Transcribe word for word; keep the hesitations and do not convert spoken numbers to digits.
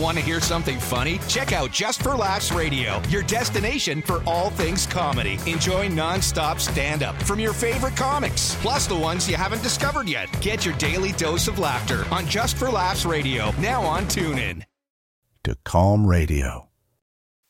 Want to hear something funny? Check out Just for Laughs Radio, your destination for all things comedy. Enjoy non-stop stand-up from your favorite comics, plus the ones you haven't discovered yet. Get your daily dose of laughter on Just for Laughs Radio, now on TuneIn. To Calm Radio.